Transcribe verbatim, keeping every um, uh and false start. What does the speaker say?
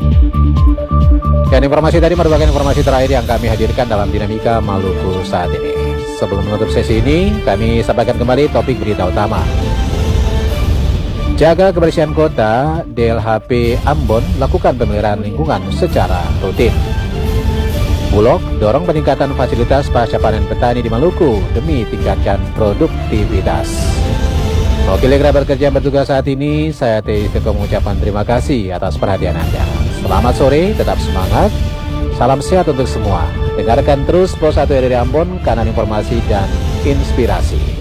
Dan informasi tadi merupakan informasi terakhir yang kami hadirkan dalam Dinamika Maluku saat ini. Sebelum menutup sesi ini, kami sampaikan kembali topik berita utama. Jaga kebersihan kota, D L H P Ambon lakukan pemeliharaan lingkungan secara rutin. Bulog dorong peningkatan fasilitas pasca panen petani di Maluku demi tingkatkan produktivitas. Wakil yang bekerja bertugas saat ini, saya Teh Istiqomah mengucapkan terima kasih atas perhatian Anda. Selamat sore, tetap semangat. Salam sehat untuk semua. Dengarkan terus Pro satu R R I Ambon, kanal informasi dan inspirasi.